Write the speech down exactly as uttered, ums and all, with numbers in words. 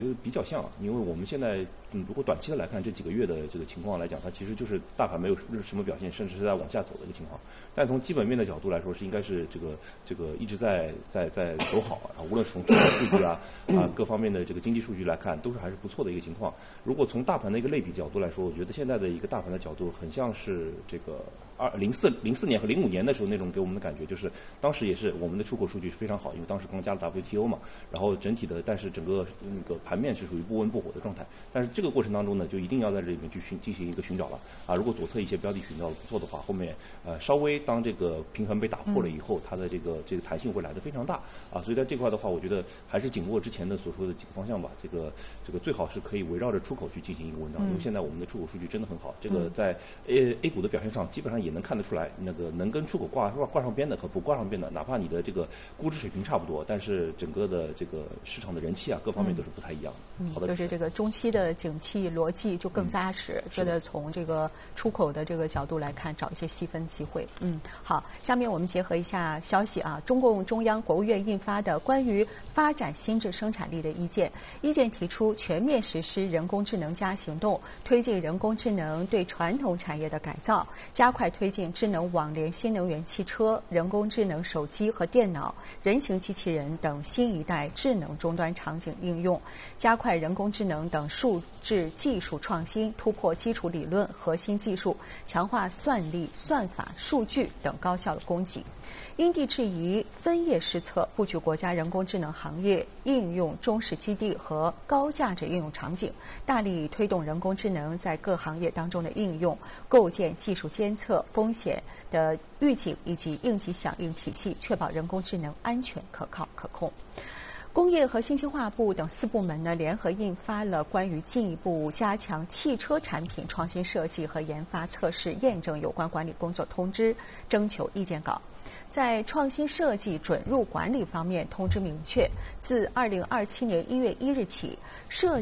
呃，比较像，因为我们现在嗯，如果短期的来看，这几个月的这个情况来讲，它其实就是大盘没有什么表现，甚至是在往下走的一个情况。但从基本面的角度来说，是应该是这个这个一直在在在走好啊，无论是从出口数据啊啊各方面的这个经济数据来看，都是还是不错的一个情况。如果从大盘的一个类比角度来说，我觉得现在的一个大盘的角度很像是这个二零四零四年和零五年的时候那种给我们的感觉，就是当时也是我们的出口数据是非常好，因为当时刚加了 W T O 嘛，然后整体的，但是整个那个盘面是属于不温不火的状态。但是这个过程当中呢，就一定要在这里面去寻进行一个寻找了啊。如果左侧一些标的寻找的不错的话，后面呃稍微当这个平衡被打破了以后，它的这个这个弹性会来得非常大啊。所以在这块的话，我觉得还是紧握之前的所说的几个方向吧。这个这个最好是可以围绕着出口去进行一个文章，因为现在我们的出口数据真的很好。这个在 A A 股的表现上，基本上也能看得出来，那个能跟出口挂挂挂上边的和不挂上边的，哪怕你的这个估值水平差不多，但是整个的这个市场的人气啊，各方面都是不太一样的。 嗯， 好的， 就是这个中期的景气逻辑就更扎实，觉得从这个出口的这个角度来看，找一些细分机会。嗯，好，下面我们结合一下消息啊，中共中央、国务院印发的关于发展新质生产力的意见，意见提出全面实施人工智能加行动，推进人工智能对传统产业的改造，加快推进智能网联新能源汽车、人工智能手机和电脑、人形机器人等新一代智能终端场景应用，加快人工智能等数质技术创新，突破基础理论、核心技术，强化算力、算法、数据等高效的供给。因地制宜、分业施策，布局国家人工智能行业应用中实基地和高价值应用场景，大力推动人工智能在各行业当中的应用，构建技术监测、风险的预警以及应急响应体系，确保人工智能安全、可靠、可控。工业和信息化部等四部门呢联合印发了关于进一步加强汽车产品创新设计和研发、测试、验证有关管理工作通知，征求意见稿。在创新设计准入管理方面，通知明确，自二零二七年一月一日起，设